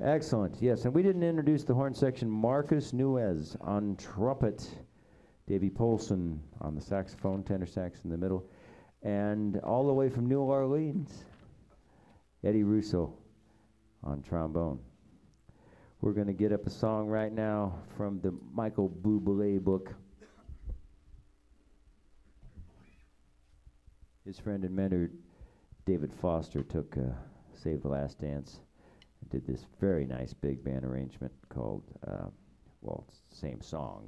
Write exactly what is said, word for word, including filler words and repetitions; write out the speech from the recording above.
Excellent. Yes, and we didn't introduce the horn section. Marcus Nuez on trumpet, Davey Polson on the saxophone, tenor sax in the middle, and all the way from New Orleans, Eddie Russo on trombone. We're going to get up a song right now from the Michael Bublé book. His friend and mentor, David Foster, took uh, Save the Last Dance and did this very nice big band arrangement called, uh, well, it's the same song,